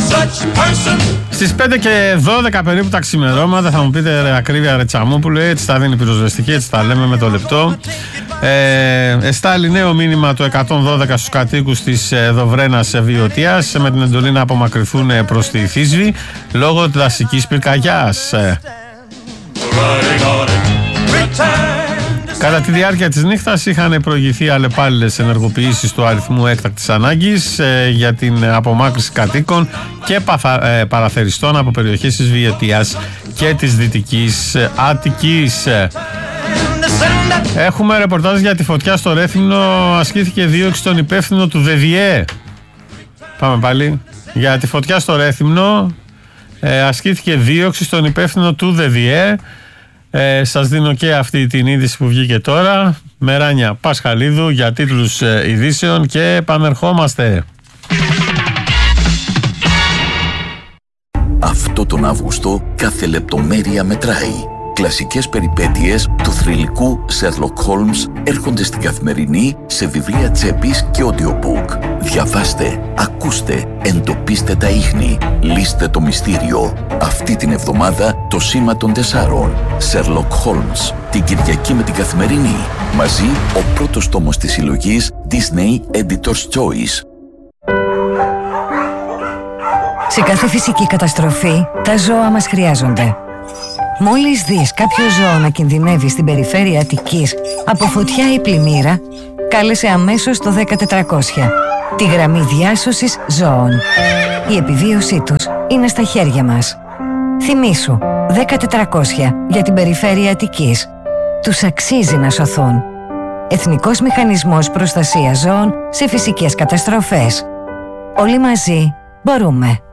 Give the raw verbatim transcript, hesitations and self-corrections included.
Στις πέντε και δώδεκα περίπου τα ξημερώματα θα μου πείτε ρε ακρίβεια ρε Τσαμόπουλου, έτσι τα δίνει πυροσβεστική, έτσι τα λέμε με το λεπτό. Ε, εστάλει νέο μήνυμα το εκατόν δώδεκα στους κατοίκους της ε, Δοβρένας Βιωτίας με την εντολή να απομακρυνθούν προς τη Θήσβη λόγω δασικής πυρκαγιάς. Ε. Κατά τη διάρκεια της νύχτας είχαν προηγηθεί αλλεπάλληλες ενεργοποιήσεις του αριθμού έκτακτης ανάγκης ε, για την απομάκρυνση κατοίκων και παθα, ε, παραθεριστών από περιοχές της Βιωτίας και της Δυτικής Αττικής. Έχουμε ρεπορτάζ για τη φωτιά στο Ρέθυμνο. Ασκήθηκε δίωξη στον υπεύθυνο του ΔΕΔΙΕ. Πάμε πάλι. Για τη φωτιά στο Ρέθυμνο ε, ασκήθηκε δίωξη στον υπεύθυνο του ΔΕΔΙΕ. Ε, σας δίνω και αυτή την είδηση που βγήκε τώρα. Μεράνια Πασχαλίδου για τίτλους ε, ειδήσεων και επανερχόμαστε. Αυτό τον Αύγουστο κάθε λεπτομέρεια μετράει. Κλασικές περιπέτειες του θρυλικού Sherlock Holmes έρχονται στην Καθημερινή σε βιβλία τσέπης και audiobook. Διαβάστε, ακούστε, εντοπίστε τα ίχνη, λύστε το μυστήριο. Αυτή την εβδομάδα το Σήμα των Τεσσάρων, Sherlock Holmes, την Κυριακή με την Καθημερινή. Μαζί ο πρώτος τόμος της συλλογής Disney Editor's Choice. Σε κάθε φυσική καταστροφή, τα ζώα μας χρειάζονται. Μόλις δεις κάποιο ζώο να κινδυνεύει στην περιφέρεια Αττικής από φωτιά ή πλημμύρα, κάλεσε αμέσως το δέκα τετρακόσια, τη γραμμή διάσωσης ζώων. Η επιβίωσή τους είναι στα χέρια μας. Θυμήσου, δέκα τετρακόσια για την περιφέρεια Αττικής. Τους αξίζει να σωθούν. Εθνικός Μηχανισμός Προστασίας Ζώων σε φυσικές καταστροφές. Όλοι μαζί μπορούμε.